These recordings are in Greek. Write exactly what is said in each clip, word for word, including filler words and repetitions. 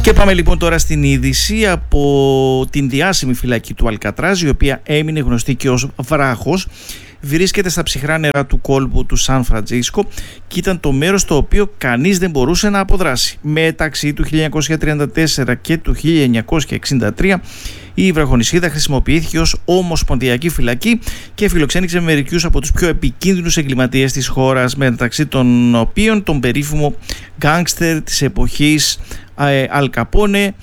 Και πάμε λοιπόν τώρα στην είδηση από την διάσημη φυλακή του Αλκατράζ, η οποία έμεινε γνωστή και ως βράχος. Βρίσκεται στα ψυχρά νερά του κόλπου του Σαν Φραντζίσκο και ήταν το μέρος το οποίο κανείς δεν μπορούσε να αποδράσει. Μεταξύ του χίλια εννιακόσια τριάντα τέσσερα και του χίλια εννιακόσια εξήντα τρία η βραχονησίδα χρησιμοποιήθηκε ως ομοσπονδιακή φυλακή και φιλοξένησε μερικούς από τους πιο επικίνδυνους εγκληματίες της χώρας, μεταξύ των οποίων τον περίφημο γκάνγκστερ της εποχής Αλ Καπόνε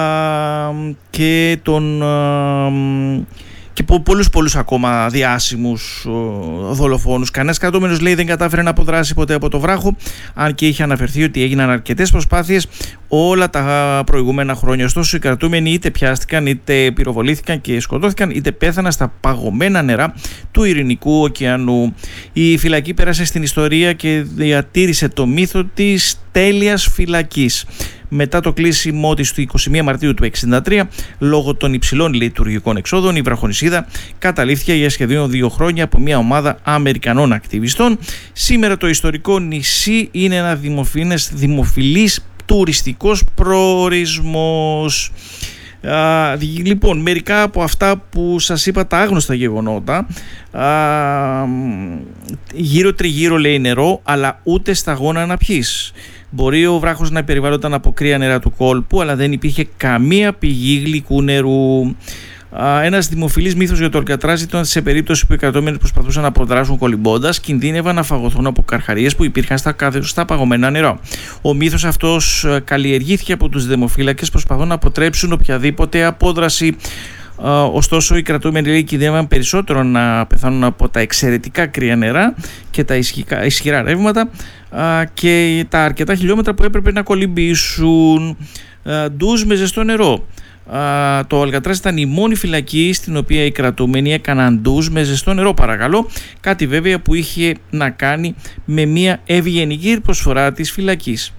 και τον... και πολλούς πολλούς ακόμα διάσημους δολοφόνους. Κανένας κρατούμενος, λέει, δεν κατάφερε να αποδράσει ποτέ από το βράχο, αν και είχε αναφερθεί ότι έγιναν αρκετές προσπάθειες όλα τα προηγούμενα χρόνια. Ωστόσο, οι κρατούμενοι είτε πιάστηκαν, είτε πυροβολήθηκαν και σκοτώθηκαν, είτε πέθαναν στα παγωμένα νερά του Ειρηνικού ωκεανού. Η φυλακή πέρασε στην ιστορία και διατήρησε το μύθο της τέλειας φυλακής. Μετά το κλείσιμό της του εικοστή πρώτη Μαρτίου του εξήντα τρία, λόγω των υψηλών λειτουργικών εξόδων, η βραχονησίδα καταλήφθηκε για σχεδόν δύο χρόνια από μια ομάδα Αμερικανών ακτιβιστών. Σήμερα το ιστορικό νησί είναι ένα δημοφιλές, δημοφιλής τουριστικός προορισμός. Α, λοιπόν, μερικά από αυτά που σας είπα, τα άγνωστα γεγονότα. Α, γύρω τριγύρω, λέει, νερό, αλλά ούτε σταγόνα να πιείς. Μπορεί ο βράχος να περιβάλλονταν από κρύα νερά του κόλπου, αλλά δεν υπήρχε καμία πηγή γλυκού νερού. Ένας δημοφιλής μύθος για το Αλκατράζ ήταν σε περίπτωση που οι κρατούμενοι προσπαθούσαν να αποδράσουν κολυμπώντας, κινδύνευαν να φαγωθούν από καρχαρίες που υπήρχαν στα, στα παγωμένα νερά. Ο μύθος αυτός καλλιεργήθηκε από τους δημοφύλακες, προσπαθούν να αποτρέψουν οποιαδήποτε απόδραση. Uh, ωστόσο, οι κρατούμενοι, λέει, κινδύνευαν περισσότερο να πεθάνουν από τα εξαιρετικά κρύα νερά και τα ισχυκά, ισχυρά ρεύματα uh, και τα αρκετά χιλιόμετρα που έπρεπε να κολυμπήσουν. Uh, ντουζ με ζεστό νερό. Uh, το Αλκατράζ ήταν η μόνη φυλακή στην οποία οι κρατούμενοι έκαναν ντουζ με ζεστό νερό, παρακαλώ. Κάτι βέβαια που είχε να κάνει με μια ευγενική προσφορά της φυλακής.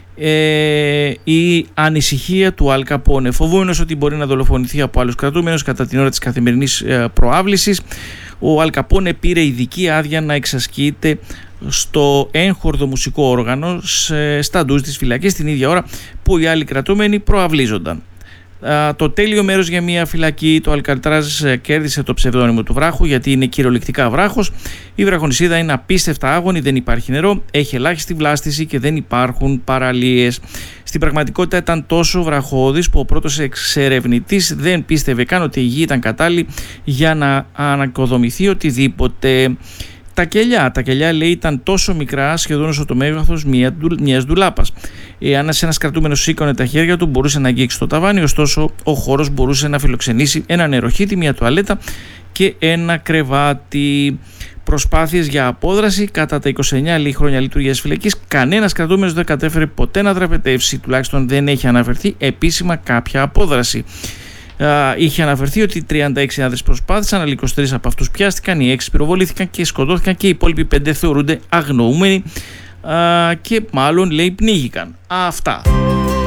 Ε, η ανησυχία του Αλ Καπόνε, φοβούμενος ότι μπορεί να δολοφονηθεί από άλλους κρατούμενους κατά την ώρα της καθημερινής ε, προάβλησης, ο Αλ Καπόνε πήρε ειδική άδεια να εξασκείται στο έγχορδο μουσικό όργανο σε, στα ντουζ της φυλακής την ίδια ώρα που οι άλλοι κρατούμενοι προαυλίζονταν. Το τέλειο μέρος για μια φυλακή. Το Αλκατράζ κέρδισε το ψευδόνυμο του βράχου γιατί είναι κυριολεκτικά βράχος. Η βραχονησίδα είναι απίστευτα άγωνη, δεν υπάρχει νερό, έχει ελάχιστη βλάστηση και δεν υπάρχουν παραλίες. Στην πραγματικότητα ήταν τόσο βραχώδης που ο πρώτος εξερευνητής δεν πίστευε καν ότι η γη ήταν κατάλληλη για να ανακοδομηθεί οτιδήποτε. Τα κελιά, τα κελιά, λέει, ήταν τόσο μικρά, σχεδόν όσο το μέγεθος μια, μιας ντουλάπας. Εάν ένας κρατούμενος σήκωνε τα χέρια του, μπορούσε να αγγίξει το ταβάνι, ωστόσο ο χώρος μπορούσε να φιλοξενήσει ένα νεροχύτη, μια τουαλέτα και ένα κρεβάτι. Προσπάθειες για απόδραση κατά τα είκοσι εννέα χρόνια λειτουργίας φυλακής, κανένας κρατούμενος δεν κατέφερε ποτέ να δραπετεύσει, τουλάχιστον δεν έχει αναφερθεί επίσημα κάποια απόδραση. Uh, είχε αναφερθεί ότι τριάντα έξι άνδρες προσπάθησαν, αλλά είκοσι τρεις από αυτούς πιάστηκαν, οι έξι πυροβολήθηκαν και σκοτώθηκαν και οι υπόλοιποι πέντε θεωρούνται αγνοούμενοι uh, και μάλλον, λέει, πνίγηκαν. Αυτά.